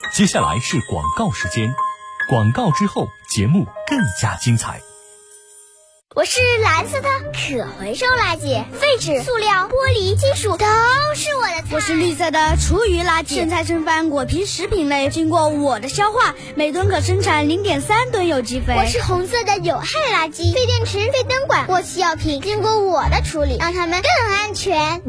接下来是广告时间，广告之后节目更加精彩。 我是蓝色的可回收垃圾，废纸、塑料、玻璃、金属都是我的菜。 我是绿色的厨余垃圾，剩菜剩饭果皮食品类，经过我的消化，每吨可生产0.3吨有机肥。 我是红色的有害垃圾，废电池、废灯管、过期药品，经过我的处理，让它们更安全。